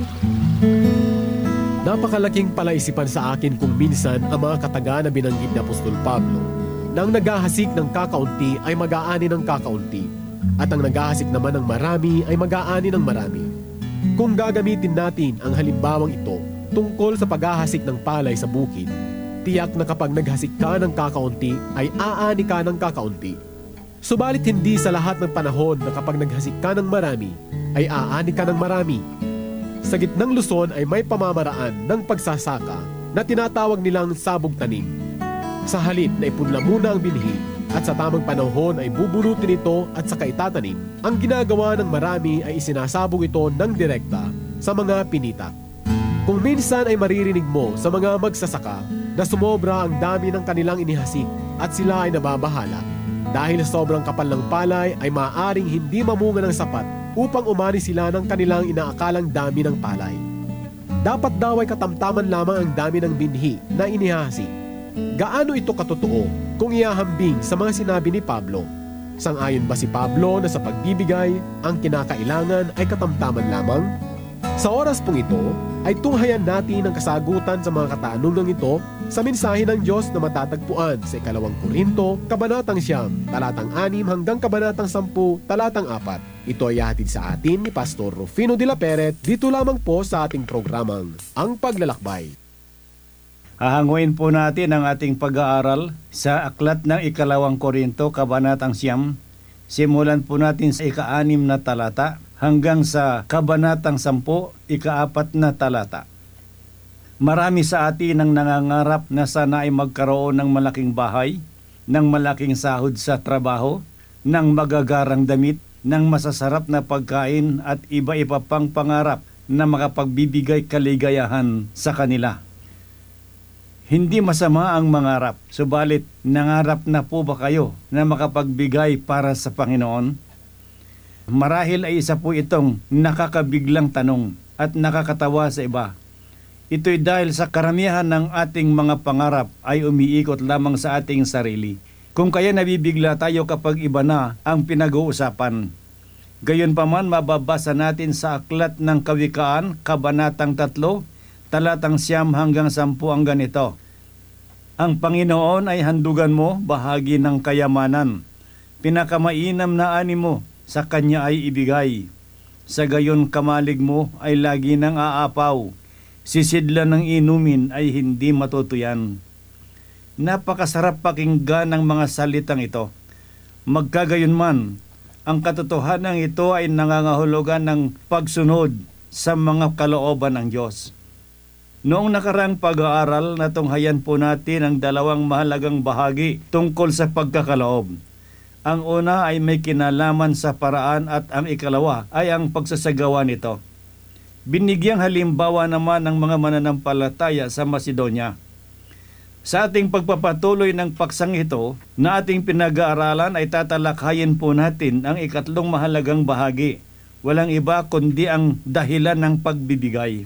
Napakalaking palaisipan sa akin kung minsan ang mga kataga na binanggit ni Apostol Pablo na ang naghahasik ng kakaunti ay mag-aani ng kakaunti at ang naghahasik naman ng marami ay mag-aani ng marami. Kung gagamitin natin ang halimbawang ito tungkol sa paghahasik ng palay sa bukid, tiyak na kapag naghasik ka ng kakaunti ay aani ka ng kakaunti. Subalit hindi sa lahat ng panahon na kapag naghasik ka ng marami ay aani ka ng marami. Sa gitnang Luzon ay may pamamaraan ng pagsasaka na tinatawag nilang sabog tanim. Sa halip na ipunla muna ang binhi at sa tamang panahon ay bubunutin ito at saka itatanim, ang ginagawa ng marami ay isinasabog ito ng direkta sa mga pinita. Kung minsan ay maririnig mo sa mga magsasaka na sumobra ang dami ng kanilang inihasik at sila ay nababahala dahil sobrang kapal ng palay ay maaaring hindi mamunga ng sapat upang umani sila ng kanilang inaakalang dami ng palay. Dapat daw ay katamtaman lamang ang dami ng binhi na inihasik. Gaano ito katotoo kung iahambing sa mga sinabi ni Pablo? Sang-ayon ba si Pablo na sa pagbibigay, ang kinakailangan ay katamtaman lamang? Sa oras pong ito, ay tunghayan natin ang kasagutan sa mga katanungang ito sa mensahe ng Diyos na matatagpuan sa 2 Korinto, Kabanatang 9, talatang 6 hanggang Kabanatang 10, talatang 4. Ito ay hatid sa atin ni Pastor Rufino de la Peret dito lamang po sa ating programang Ang Paglalakbay. Hahanguin po natin ang ating pag-aaral sa aklat ng 2 Korinto, Kabanatang 9. Simulan po natin sa 6 na talata hanggang sa Kabanatang 10, 4 na talata. Marami sa atin ang nangangarap na sana ay magkaroon ng malaking bahay, ng malaking sahod sa trabaho, ng magagarang damit, ng masasarap na pagkain at iba-iba pang pangarap na makapagbibigay kaligayahan sa kanila. Hindi masama ang mangarap, subalit nangarap na po ba kayo na makapagbigay para sa Panginoon? Marahil ay isa po itong nakakabiglang tanong at nakakatawa sa iba. Ito'y dahil sa karamihan ng ating mga pangarap ay umiikot lamang sa ating sarili. Kung kaya nabibigla tayo kapag iba na ang pinag-uusapan. Gayunpaman mababasa natin sa aklat ng Kawikaan, Kabanatang 3, talatang 9 hanggang 10 ang ganito. Ang Panginoon ay handugan mo bahagi ng kayamanan. Pinakamainam na ani mo sa Kanya ay ibigay. Sa gayon kamalig mo ay lagi nang aapaw. Sisidlan ng inumin ay hindi matutuyan. Napakasarap pakinggan ng mga salitang ito. Magkagayunman, ang katotohanan ito ay nangangahulugan ng pagsunod sa mga kalooban ng Diyos. Noong nakarang pag-aaral, natunghayan po natin ang dalawang mahalagang bahagi tungkol sa pagkakaloob. Ang una ay may kinalaman sa paraan at ang ikalawa ay ang pagsasagawa nito. Binigyang halimbawa naman ng mga mananampalataya sa Macedonia. Sa ating pagpapatuloy ng paksang ito na ating pinag-aaralan ay tatalakayin po natin ang ikatlong mahalagang bahagi. Walang iba kundi ang dahilan ng pagbibigay.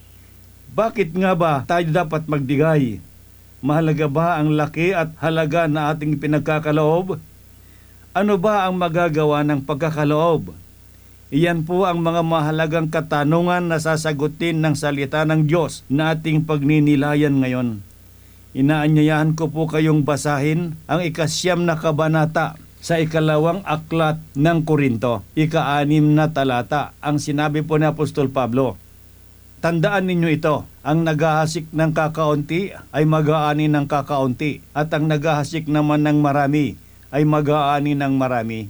Bakit nga ba tayo dapat magbigay? Mahalaga ba ang laki at halaga na ating pinagkakaloob? Ano ba ang magagawa ng pagkakaloob? Iyan po ang mga mahalagang katanungan na sasagutin ng salita ng Diyos na ating pagninilayan ngayon. Inaanyayahan ko po kayong basahin ang 9 na kabanata sa 2 aklat ng Korinto, 6 na talata, ang sinabi po ni Apostol Pablo. Tandaan ninyo ito, ang naghahasik ng kakaunti ay mag-aani ng kakaunti at ang naghahasik naman ng marami ay mag-aani ng marami.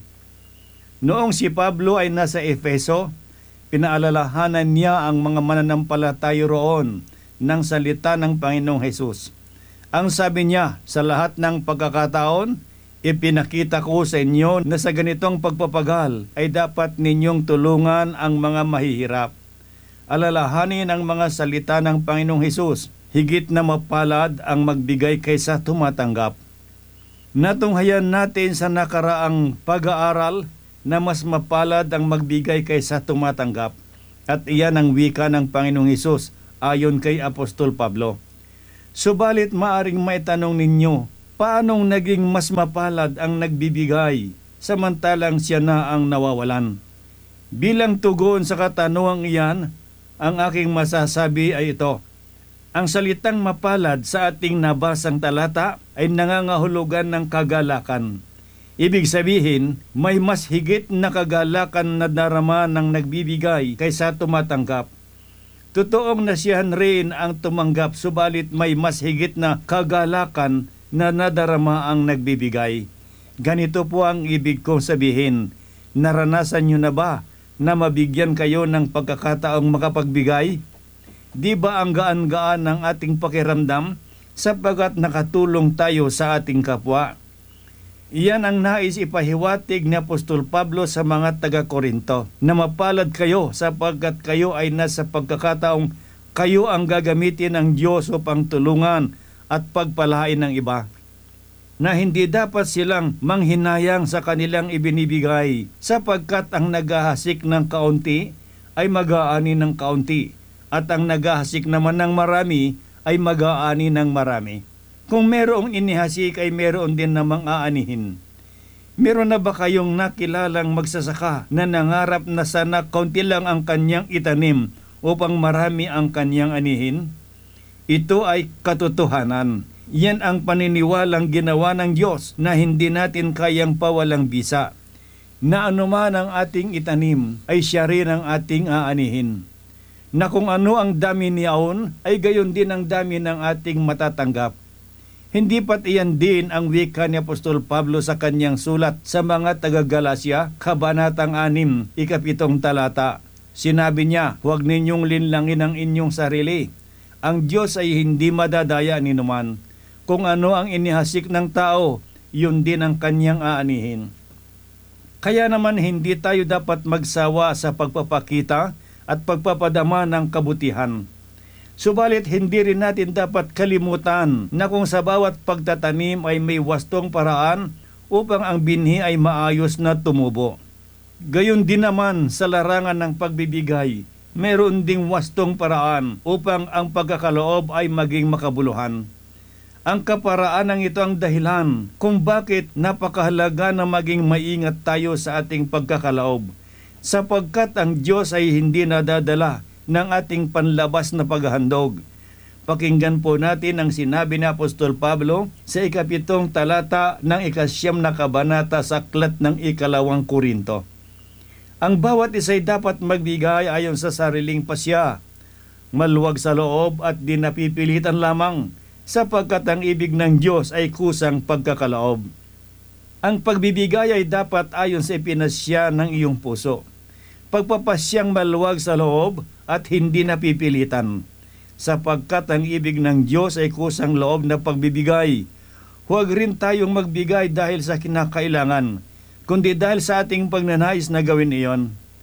Noong si Pablo ay nasa Efeso, pinaalalahanan niya ang mga mananampalataya roon ng salita ng Panginoong Hesus. Ang sabi niya, sa lahat ng pagkakataon, ipinakita ko sa inyo na sa ganitong pagpapagal ay dapat ninyong tulungan ang mga mahihirap. Alalahanin ang mga salita ng Panginoong Hesus, higit na mapalad ang magbigay kaysa tumatanggap. Natunghayan natin sa nakaraang pag-aaral na mas mapalad ang magbigay kaysa tumatanggap. At iyan ang wika ng Panginoong Hesus ayon kay Apostol Pablo. Subalit maaring maitanong ninyo, paanong naging mas mapalad ang nagbibigay samantalang siya na ang nawawalan? Bilang tugon sa katanungang iyan, ang aking masasabi ay ito. Ang salitang mapalad sa ating nabasang talata ay nangangahulugan ng kagalakan. Ibig sabihin, may mas higit na kagalakan na darama ng nagbibigay kaysa tumatanggap. Totoong nasiyahan rin ang tumanggap, subalit may mas higit na kagalakan na nadarama ang nagbibigay. Ganito po ang ibig kong sabihin. Naranasan nyo na ba na mabigyan kayo ng pagkakataong makapagbigay? Di ba ang gaan-gaan ng ating pakiramdam sapagkat nakatulong tayo sa ating kapwa? Iyan ang nais ipahiwatig ni Apostol Pablo sa mga taga-Korinto, na mapalad kayo sapagkat kayo ay nasa pagkakataong kayo ang gagamitin ng Diyos upang tulungan at pagpalain ng iba. Na hindi dapat silang manghinayang sa kanilang ibinibigay sapagkat ang naghahasik ng kaunti ay mag-aani ng kaunti at ang naghahasik naman ng marami ay mag-aani ng marami. Kung merong inihasik ay meron din namang aanihin. Meron na ba kayong nakilalang magsasaka na nangarap na sana kaunti lang ang kanyang itanim upang marami ang kanyang anihin? Ito ay katotohanan. Yan ang paniniwalang ginawa ng Diyos na hindi natin kayang pawalang bisa. Na anuman ang ating itanim ay siya rin ang ating aanihin. Na kung ano ang dami niyaon ay gayon din ang dami ng ating matatanggap. Hindi pat iyan din ang wika ni Apostol Pablo sa kanyang sulat sa mga taga-Galasya, Kabanatang 6, 7 talata. Sinabi niya, huwag ninyong linlangin ang inyong sarili. Ang Diyos ay hindi madadaya ni numan. Kung ano ang inihasik ng tao, yun din ang kanyang aanihin. Kaya naman hindi tayo dapat magsawa sa pagpapakita at pagpapadama ng kabutihan. Subalit hindi rin natin dapat kalimutan na kung sa bawat pagtatanim ay may wastong paraan upang ang binhi ay maayos na tumubo. Gayon din naman sa larangan ng pagbibigay, meron ding wastong paraan upang ang pagkakaloob ay maging makabuluhan. Ang kaparaanan ito ang dahilan kung bakit napakahalaga na maging maingat tayo sa ating pagkakaloob, sapagkat ang Diyos ay hindi nadadala ng ating panlabas na paghahandog. Pakinggan po natin ang sinabi ni Apostol Pablo sa 7 talata ng 9 na kabanata sa aklat ng 2 Korinto. Ang bawat isa'y dapat magbigay ayon sa sariling pasya, maluwag sa loob at di napipilitan lamang, sapagkat ang ibig ng Diyos ay kusang pagkakaloob. Ang pagbibigay ay dapat ayon sa ipinasya ng iyong puso. Pagpapasyang maluwag sa loob at hindi napipilitan, sapagkat ang ibig ng Diyos ay kusang loob na pagbibigay. Huwag rin tayong magbigay dahil sa kinakailangan, kundi dahil sa ating pagnanais na gawin iyon.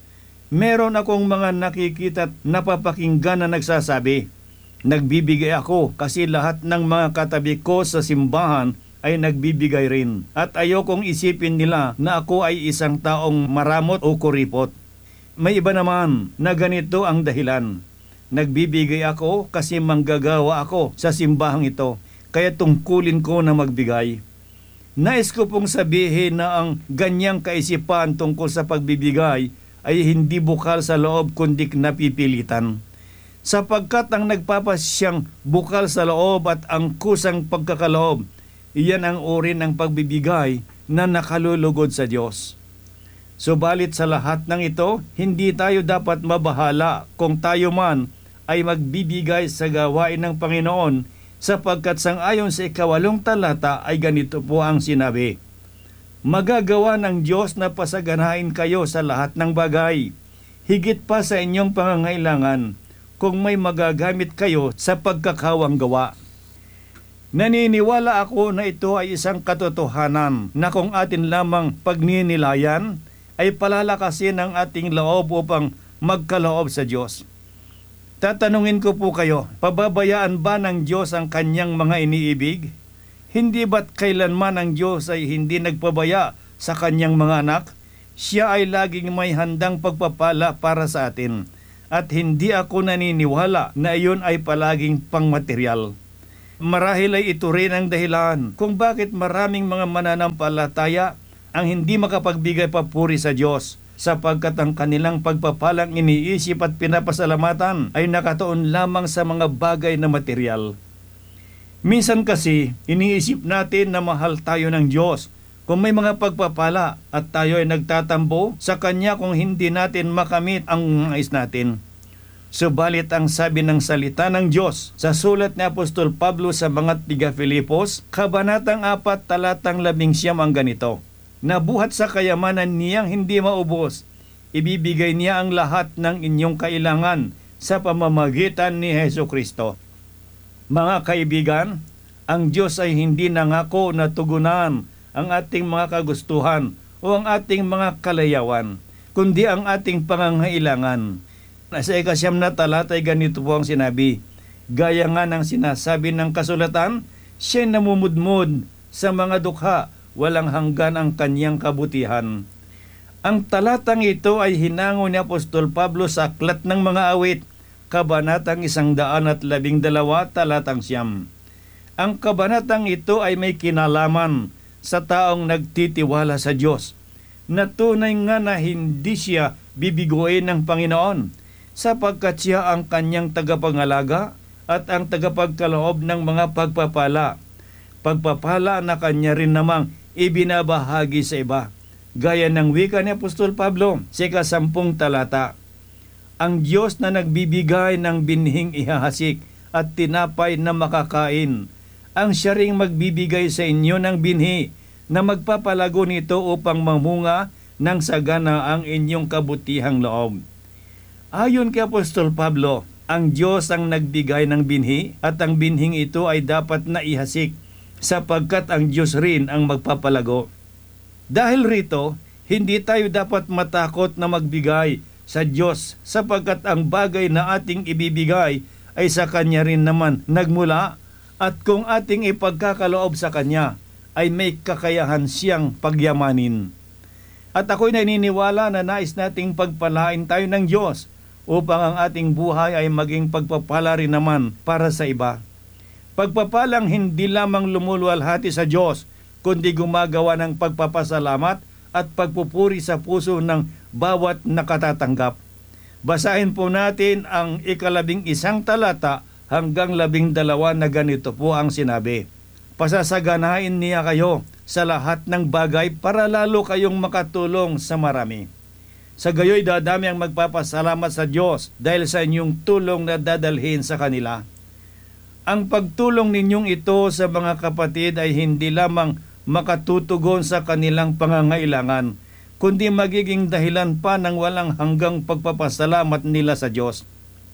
Meron akong mga nakikita at napapakinggan na nagsasabi, nagbibigay ako kasi lahat ng mga katabi ko sa simbahan ay nagbibigay rin, at ayokong isipin nila na ako ay isang taong maramot o kuripot. May iba naman na ganito ang dahilan. Nagbibigay ako kasi manggagawa ako sa simbahang ito, kaya tungkulin ko na magbigay. Nais ko pong sabihin na ang ganyang kaisipan tungkol sa pagbibigay ay hindi bukal sa loob kundi napipilitan. Sapagkat ang nagpapasyang bukal sa loob at ang kusang pagkakaloob, iyan ang uri ng pagbibigay na nakalulugod sa Diyos. Subalit sa lahat ng ito, hindi tayo dapat mabahala kung tayo man ay magbibigay sa gawain ng Panginoon, sapagkat sangayon sa 8 talata ay ganito po ang sinabi, magagawa ng Diyos na pasaganahin kayo sa lahat ng bagay, higit pa sa inyong pangangailangan, kung may magagamit kayo sa pagkakawang gawa. Naniniwala ako na ito ay isang katotohanan na kung atin lamang pagninilayan, ay palalakasin ang ating loob upang magkaloob sa Diyos. Tatanungin ko po kayo, pababayaan ba ng Diyos ang kanyang mga iniibig? Hindi ba't kailanman ang Diyos ay hindi nagpabaya sa kanyang mga anak? Siya ay laging may handang pagpapala para sa atin, at hindi ako naniniwala na iyon ay palaging pangmaterial. Marahil ay ito rin ang dahilan kung bakit maraming mga mananampalataya ang hindi makapagbigay papuri sa Diyos, sapagkat ang kanilang pagpapalang iniisip at pinapasalamatan ay nakatuon lamang sa mga bagay na material. Minsan kasi, iniisip natin na mahal tayo ng Diyos kung may mga pagpapala at tayo ay nagtatampo sa Kanya kung hindi natin makamit ang nais natin. Subalit ang sabi ng salita ng Diyos sa sulat ni Apostol Pablo sa mga tiga-Filipos, Kabanatang 4, talatang 19 ang ganito, "Nabuhat sa kayamanan niyang hindi maubos, ibibigay niya ang lahat ng inyong kailangan sa pamamagitan ni Hesus Kristo." Mga kaibigan, ang Diyos ay hindi nangako na tugunan ang ating mga kagustuhan o ang ating mga kalayawan, kundi ang ating pangangailangan. Sa 9 na talata ay ganito po ang sinabi, "Gaya nga ng sinasabi ng kasulatan, siya'y namumudmod sa mga dukha, walang hanggan ang kanyang kabutihan." Ang talatang ito ay hinango ni Apostol Pablo sa Aklat ng Mga Awit, Kabanatang 112, talatang 9. Ang kabanatang ito ay may kinalaman sa taong nagtitiwala sa Diyos, na tunay nga na hindi siya bibiguin ng Panginoon, sapagkat siya ang kanyang tagapangalaga at ang tagapagkaloob ng mga pagpapala. Pagpapala na kanya rin namang ibinabahagi sa iba. Gaya ng wika ni Apostol Pablo sa 10 talata, "Ang Diyos na nagbibigay ng binhing ihahasik at tinapay na makakain, ang siya ring magbibigay sa inyo ng binhi na magpapalago nito upang mamunga ng sagana ang inyong kabutihang loob." Ayon kay Apostol Pablo, ang Diyos ang nagbigay ng binhi at ang binhing ito ay dapat na ihasik sapagkat ang Diyos rin ang magpapalago. Dahil rito, hindi tayo dapat matakot na magbigay sa Diyos sapagkat ang bagay na ating ibibigay ay sa Kanya rin naman nagmula, at kung ating ipagkakaloob sa Kanya ay may kakayahan siyang pagyamanin. At ako'y naniniwala na nais nating pagpalain tayo ng Diyos upang ang ating buhay ay maging pagpapala rin naman para sa iba. Pagpapalang hindi lamang lumuluwalhati sa Diyos, kundi gumagawa ng pagpapasalamat at pagpupuri sa puso ng bawat nakatatanggap. Basahin po natin ang 11 talata hanggang 12 na ganito po ang sinabi. "Pasasaganain niya kayo sa lahat ng bagay para lalo kayong makatulong sa marami. Sa gayoy dadami ang magpapasalamat sa Diyos dahil sa inyong tulong na dadalhin sa kanila. Ang pagtulong ninyong ito sa mga kapatid ay hindi lamang makatutugon sa kanilang pangangailangan, kundi magiging dahilan pa ng walang hanggang pagpapasalamat nila sa Diyos.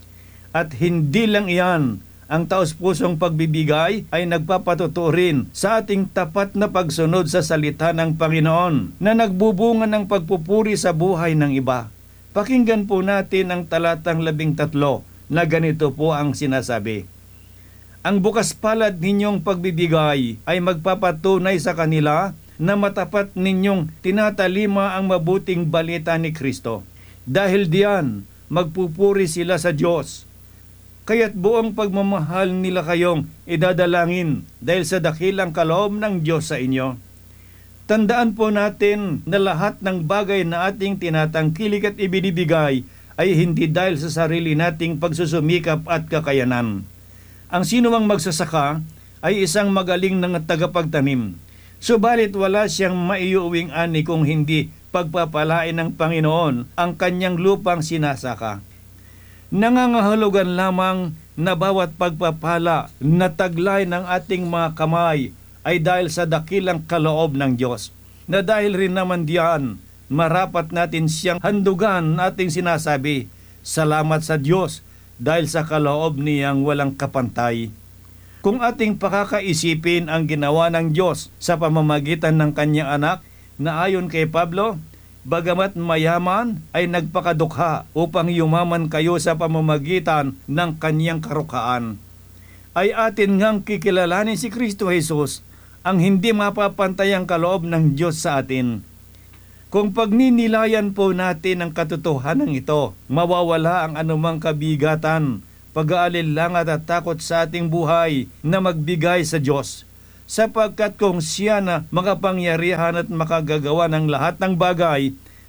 At hindi lang iyan, ang taos-pusong pagbibigay ay nagpapatutuo rin sa ating tapat na pagsunod sa salita ng Panginoon na nagbubunga ng pagpupuri sa buhay ng iba. Pakinggan po natin ang talatang 13 na ganito po ang sinasabi. "Ang bukas palad ninyong pagbibigay ay magpapatunay sa kanila na matapat ninyong tinatalima ang mabuting balita ni Kristo. Dahil diyan, magpupuri sila sa Diyos. Kaya't buong pagmamahal nila kayong idadalangin dahil sa dakilang kaloob ng Diyos sa inyo." Tandaan po natin na lahat ng bagay na ating tinatangkilik at ibinibigay ay hindi dahil sa sarili nating pagsusumikap at kakayanan. Ang sinumang magsasaka ay isang magaling na tagapagtanim. Subalit wala siyang maiuwing ani kung hindi pagpapalain ng Panginoon ang kanyang lupang sinasaka. Nangangahulugan lamang na bawat pagpapala na taglay ng ating mga kamay ay dahil sa dakilang kaloob ng Diyos, na dahil rin naman diyan, marapat natin siyang handugan ating sinasabi, "Salamat sa Diyos dahil sa kaloob niyang walang kapantay." Kung ating pakakaisipin ang ginawa ng Diyos sa pamamagitan ng kanyang anak, na ayon kay Pablo, bagamat mayaman ay nagpakadukha upang yumaman kayo sa pamamagitan ng kanyang karukhaan. Ay atin ngang kikilalanin si Kristo Jesus, ang hindi mapapantayang kaloob ng Diyos sa atin. Kung pagninilayan po natin ang katotohanan ito, mawawala ang anumang kabigatan, pag-aalinlangan at takot sa ating buhay na magbigay sa Diyos. Sapagkat kung siya na makapangyarihan at makagagawa ng lahat ng bagay,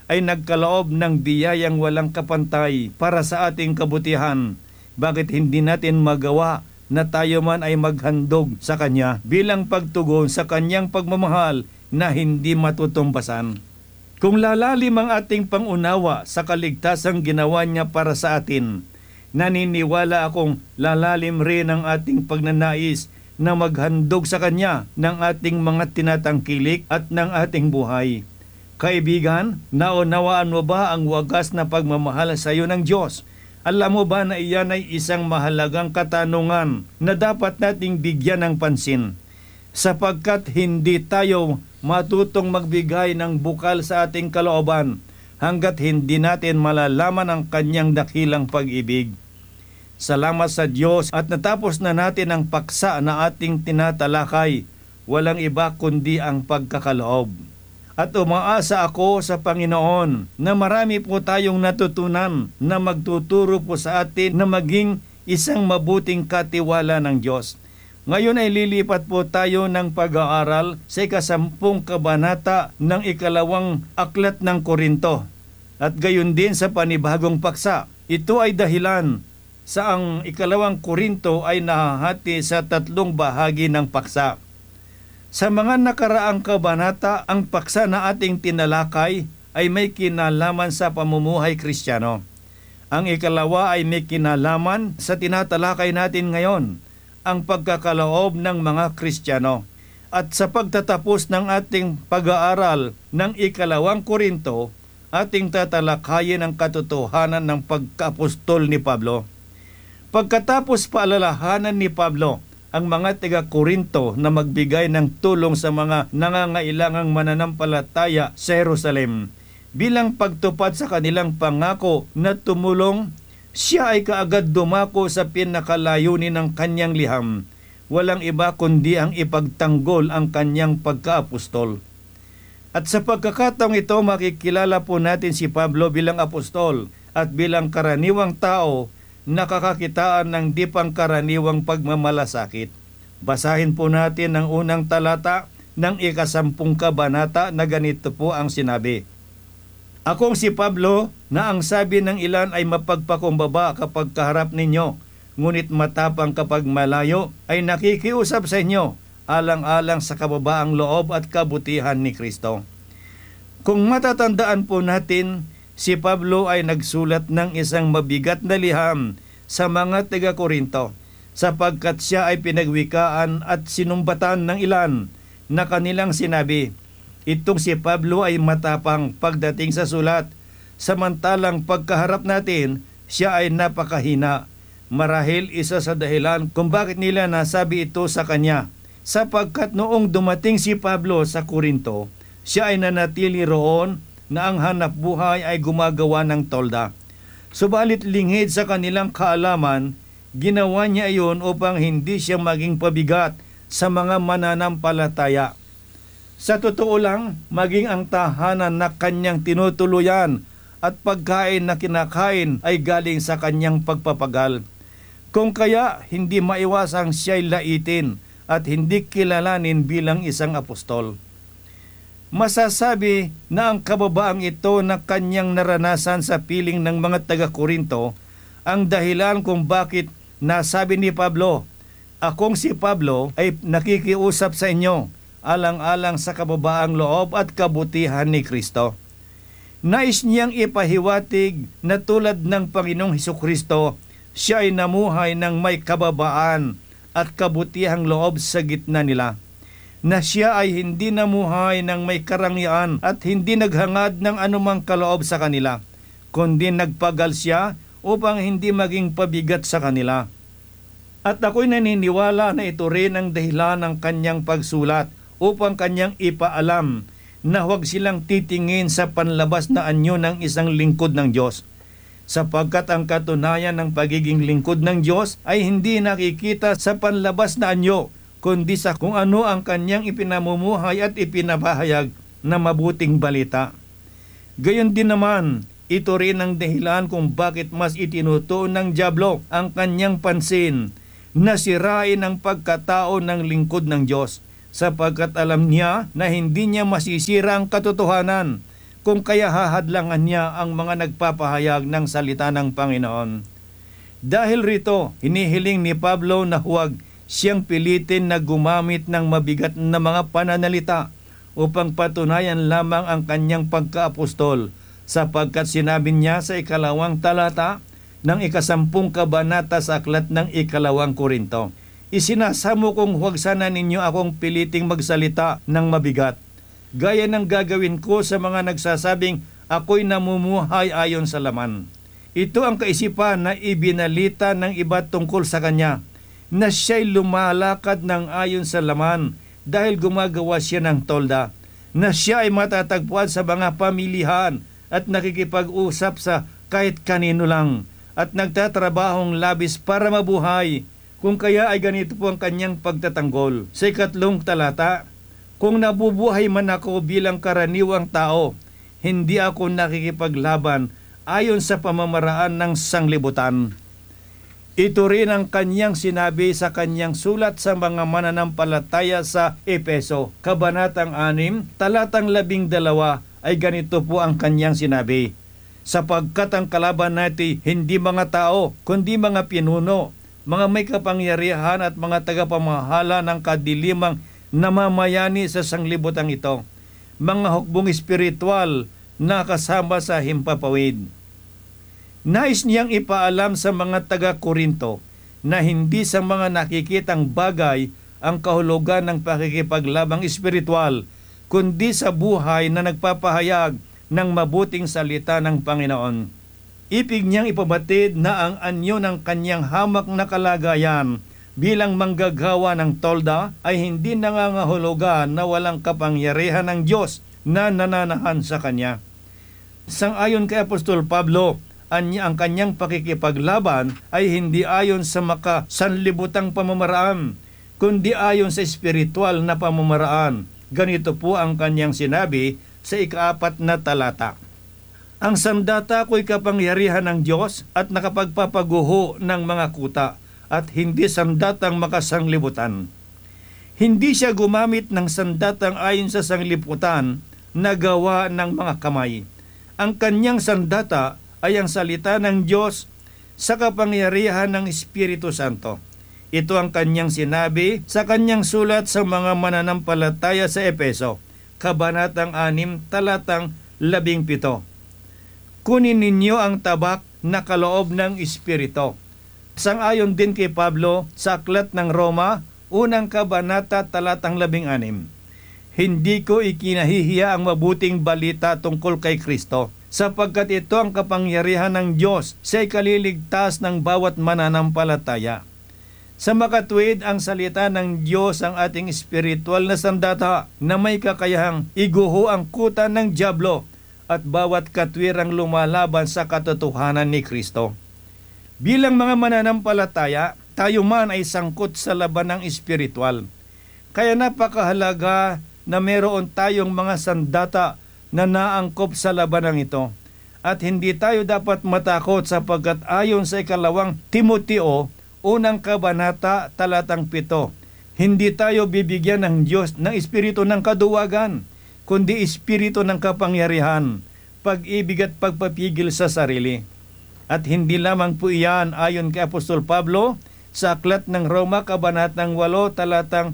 ay nagkaloob ng biyayang walang kapantay para sa ating kabutihan. Bakit hindi natin magawa na tayo man ay maghandog sa Kanya bilang pagtugon sa Kanyang pagmamahal na hindi matutumbasan? Kung lalalim ang ating pangunawa sa kaligtasang ginawa niya para sa atin, naniniwala akong lalalim rin ang ating pagnanais na maghandog sa Kanya ng ating mga tinatangkilik at ng ating buhay. Kaibigan, naunawaan mo ba ang wagas na pagmamahal sa iyo ng Diyos? Alam mo ba na iyan ay isang mahalagang katanungan na dapat nating bigyan ng pansin? Sapagkat hindi tayo matutong magbigay ng bukal sa ating kalooban hanggat hindi natin malalaman ang Kanyang dakilang pag-ibig. Salamat sa Diyos at natapos na natin ang paksa na ating tinatalakay. Walang iba kundi ang pagkakaloob. At umaasa ako sa Panginoon na marami po tayong natutunan na magtuturo po sa atin na maging isang mabuting katiwala ng Diyos. Ngayon ay lilipat po tayo ng pag-aaral sa 10 kabanata ng 2 aklat ng Korinto. At gayon din sa panibagong paksa. Ito ay dahilan sa ang 2 Korinto ay nahahati sa 3 bahagi ng paksa. Sa mga nakaraang kabanata, ang paksa na ating tinalakay ay may kinalaman sa pamumuhay Kristiyano. Ang 2 ay may kinalaman sa tinatalakay natin ngayon, ang pagkakaloob ng mga Kristiyano. At sa pagtatapos ng ating pag-aaral ng 2 Korinto, ating tatalakayin ang katotohanan ng pagka-apostol ni Pablo. Pagkatapos paalalahanan ni Pablo ang mga taga-Korinto na magbigay ng tulong sa mga nangangailangang mananampalataya sa Jerusalem, bilang pagtupad sa kanilang pangako na tumulong, siya ay kaagad dumako sa pinakalayunin ng kanyang liham. Walang iba kundi ang ipagtanggol ang kanyang pagka-apostol. At sa pagkakataong ito, makikilala po natin si Pablo bilang apostol at bilang karaniwang tao nakakakitaan ng di pangkaraniwang pagmamalasakit. Basahin po natin ang unang talata ng 10 kabanata na ganito po ang sinabi. Akong si Pablo na ang sabi ng ilan ay mapagpakumbaba kapag kaharap ninyo, ngunit matapang kapag malayo ay nakikiusap sa inyo, alang-alang sa kababaang loob at kabutihan ni Kristo. Kung matatandaan po natin, si Pablo ay nagsulat ng isang mabigat na liham sa mga taga-Korinto sapagkat siya ay pinagwikaan at sinumbatan ng ilan na kanilang sinabi, itong si Pablo ay matapang pagdating sa sulat, samantalang pagkaharap natin, siya ay napakahina. Marahil isa sa dahilan kung bakit nila nasabi ito sa kanya, sapagkat noong dumating si Pablo sa Korinto, siya ay nanatili roon na ang hanap buhay ay gumagawa ng tolda. Subalit lingid sa kanilang kaalaman, ginawa niya iyon upang hindi siya maging pabigat sa mga mananampalataya. Sa totoo lang, maging ang tahanan na kanyang tinutuluyan at pagkain na kinakain ay galing sa kanyang pagpapagal. Kung kaya, hindi maiwasang siya'y laitin at hindi kilalanin bilang isang apostol. Masasabi na ang kababaang ito na kanyang naranasan sa piling ng mga taga-Korinto ang dahilan kung bakit nasabi ni Pablo, akong si Pablo ay nakikiusap sa inyo alang-alang sa kababaang loob at kabutihan ni Kristo. Nais niyang ipahiwatig na tulad ng Panginoong Hesukristo, siya ay namuhay ng may kababaan at kabutihang loob sa gitna nila. Na siya ay hindi namuhay ng may karangyaan at hindi naghangad ng anumang kaloob sa kanila, kundi nagpagal siya upang hindi maging pabigat sa kanila. At ako'y naniniwala na ito rin ang dahilan ng kanyang pagsulat upang kanyang ipaalam na huwag silang titingin sa panlabas na anyo ng isang lingkod ng Diyos, sapagkat ang katunayan ng pagiging lingkod ng Diyos ay hindi nakikita sa panlabas na anyo, kundi sa kung ano ang kanyang ipinamumuhay at ipinapahayag na mabuting balita. Gayon din naman, ito rin ang dahilan kung bakit mas itinutuon ng dyablo ang kanyang pansin na sirain ang pagkatao ng lingkod ng Diyos, sapagkat alam niya na hindi niya masisira ang katotohanan, kung kaya hahadlangan niya ang mga nagpapahayag ng salita ng Panginoon. Dahil rito, hinihiling ni Pablo na huwag siyang pilitin na gumamit ng mabigat na mga pananalita upang patunayan lamang ang kanyang pagkaapostol, sapagkat sinabi niya sa 2 talata ng 10 kabanata sa aklat ng 2 Korinto, isinasamo kong huwag sana ninyo akong piliting magsalita ng mabigat, gaya ng gagawin ko sa mga nagsasabing ako'y namumuhay ayon sa laman. Ito ang kaisipan na ibinalita ng iba tungkol sa kanya, na siya'y lumalakad ng ayon sa laman dahil gumagawa siya ng tolda, na siya ay matatagpuan sa mga pamilihan at nakikipag-usap sa kahit kanino lang at nagtatrabahong labis para mabuhay, kung kaya ay ganito po ang kanyang pagtatanggol. Sa 3 talata, kung nabubuhay man ako bilang karaniwang tao, hindi ako nakikipaglaban ayon sa pamamaraan ng sanglibutan. Ito rin ang kanyang sinabi sa kanyang sulat sa mga mananampalataya sa Efeso, Kabanatang 6, talatang 12 ay ganito po ang kanyang sinabi, sapagkat ang kalaban natin hindi mga tao, kundi mga pinuno, mga may kapangyarihan at mga tagapamahala ng kadilimang namamayani sa sanglibutang ito, mga hukbong espiritual na kasama sa himpapawid. Nais niyang ipaalam sa mga taga-Korinto na hindi sa mga nakikitang bagay ang kahulugan ng pakikipaglabang espiritual, kundi sa buhay na nagpapahayag ng mabuting salita ng Panginoon. Ibig niyang ipabatid na ang anyo ng kanyang hamak na kalagayan bilang manggagawa ng tolda ay hindi nangangahulugan na walang kapangyarihan ng Diyos na nananahan sa kanya. Sang-ayon kay Apostol Pablo, ang kanyang pakikipaglaban ay hindi ayon sa makasanlibutang pamamaraan, kundi ayon sa espiritual na pamamaraan. Ganito po ang kanyang sinabi sa 4 talata. Ang sandata ko'y kapangyarihan ng Diyos at nakapagpapaguho ng mga kuta, at hindi sandatang makasanglibutan. Hindi siya gumamit ng sandatang ayon sa sanglibutan na gawa ng mga kamay. Ang kanyang sandata ay ang salita ng Diyos sa kapangyarihan ng Espiritu Santo. Ito ang kanyang sinabi sa kanyang sulat sa mga mananampalataya sa Efeso, Kabanatang 6, talatang 17. Kunin ninyo ang tabak na kaloob ng Espiritu. Sang-ayon din kay Pablo sa aklat ng Roma, 1 kabanata, talatang 16. Hindi ko ikinahihiya ang mabuting balita tungkol kay Kristo, sapagkat ito ang kapangyarihan ng Diyos sa ikaliligtas ng bawat mananampalataya. Sa makatuwid, ang salita ng Diyos ang ating espiritual na sandata na may kakayahang iguho ang kuta ng dyablo at bawat katwirang lumalaban sa katotohanan ni Kristo. Bilang mga mananampalataya, tayo man ay sangkot sa labanang espiritual. Kaya napakahalaga na meron tayong mga sandata na naangkop sa labanang ito. At hindi tayo dapat matakot sapagkat ayon sa 2 Timoteo, 1 kabanata, talatang 7, hindi tayo bibigyan ng Diyos ng espiritu ng kaduwagan, kundi espiritu ng kapangyarihan, pag-ibig at pagpapigil sa sarili. At hindi lamang po iyan ayon kay Apostol Pablo sa aklat ng Roma, Kabanatang 8, talatang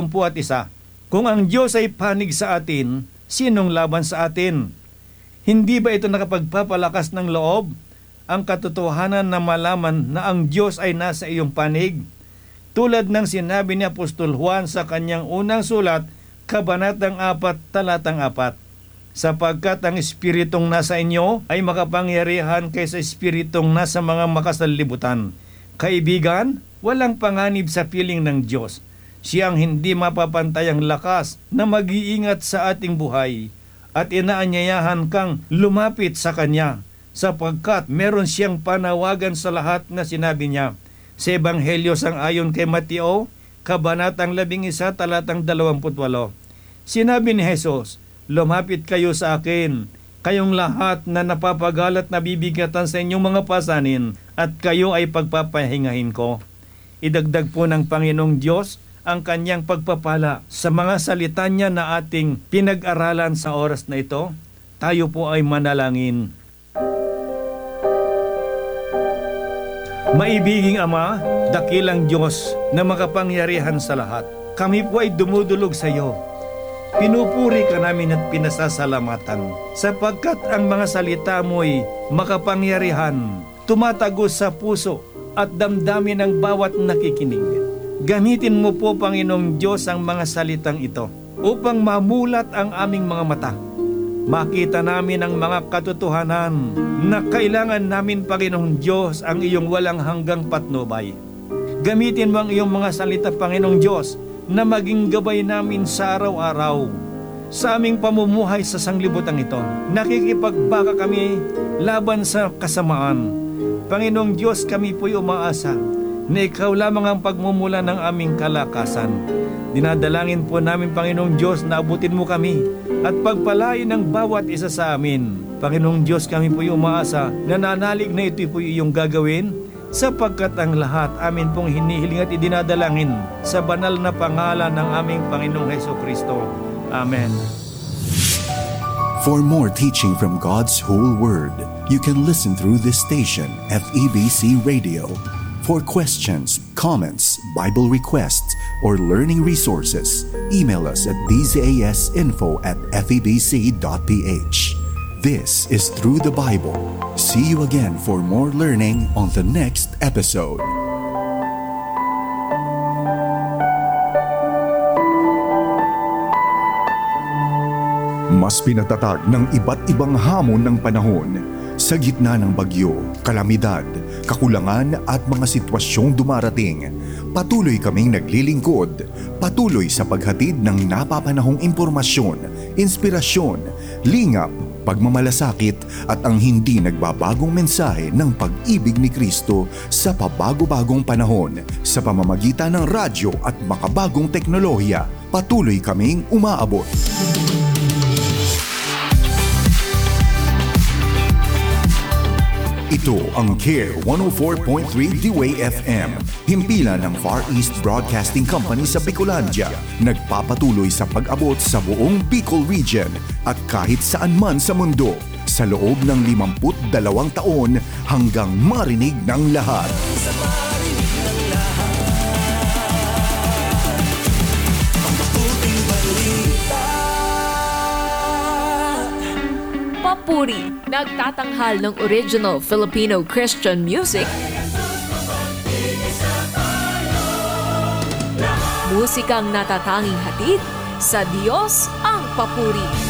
31. Kung ang Diyos ay panig sa atin, sinong laban sa atin? Hindi ba ito nakapagpapalakas ng loob? Ang katotohanan na malaman na ang Diyos ay nasa iyong panig. Tulad ng sinabi ni Apostol Juan sa kanyang unang sulat, Kabanatang 4, talatang 4. Sapagkat ang espiritong nasa inyo ay makapangyarihan kaysa espiritong nasa mga makasanlibutan. Kaibigan, walang panganib sa piling ng Diyos. Siyang hindi mapapantayang lakas na mag-iingat sa ating buhay at inaanyayahan kang lumapit sa Kanya sapagkat meron siyang panawagan sa lahat na sinabi niya. Sa Ebanghelyo sang-ayon kay Mateo, Kabanatang 11, talatang 28. Sinabi ni Jesus, lumapit kayo sa akin, kayong lahat na napapagalat na bibigatan sa inyong mga pasanin, at kayo ay pagpapahingahin ko. Idagdag po ng Panginoong Diyos ang kanyang pagpapala sa mga salita niya na ating pinag-aralan sa oras na ito. Tayo po ay manalangin. Maibiging Ama, dakilang Diyos na makapangyarihan sa lahat, kami po ay dumudulog sa iyo. Pinupuri ka namin at pinasasalamatan sapagkat ang mga salita mo'y makapangyarihan, tumatagos sa puso at damdamin ng bawat nakikinig. Gamitin mo po, Panginoong Diyos, ang mga salitang ito upang mamulat ang aming mga mata. Makita namin ang mga katotohanan na kailangan namin, Panginoong Diyos, ang iyong walang hanggang patnubay. Gamitin mo ang iyong mga salita, Panginoong Diyos, na maging gabay namin sa araw-araw sa aming pamumuhay sa sanglibutang ito. Nakikipagbaka kami laban sa kasamaan. Panginoong Diyos, kami po'y umaasa na ikaw lamang ang pagmumula ng aming kalakasan. Dinadalangin po namin, Panginoong Diyos, na abutin mo kami at pagpalain ng bawat isa sa amin. Panginoong Diyos, kami po'y umaasa na nanalig na ito po'y iyong gagawin sapagkat ang lahat amin pong hinihiling at idinadalangin sa banal na pangalan ng aming Panginoong Hesukristo. Amen. For more teaching from God's whole Word, you can listen through this station, FEBC Radio. For questions, comments, Bible requests, or learning resources, email us at bzasinfo@febc.ph. This is Through the Bible. See you again for more learning on the next episode. Mas pinatatag ng iba't ibang hamon ng panahon sa gitna ng bagyo, kalamidad, kakulangan at mga sitwasyong dumarating. Patuloy kaming naglilingkod, patuloy sa paghatid ng napapanahong impormasyon, inspirasyon, lingap, pagmamalasakit at ang hindi nagbabagong mensahe ng pag-ibig ni Kristo sa pabago-bagong panahon sa pamamagitan ng radyo at makabagong teknolohiya. Patuloy kaming umaabot. Ito ang CARE 104.3 D-Way FM, himpilan ng Far East Broadcasting Company sa Bicolandia, nagpapatuloy sa pag-abot sa buong Bicol Region at kahit saan man sa mundo sa loob ng 52 taon hanggang marinig ng lahat. Papuri, nagtatanghal ng original Filipino Christian music, musikang natatanging hatid sa Diyos ang papuri.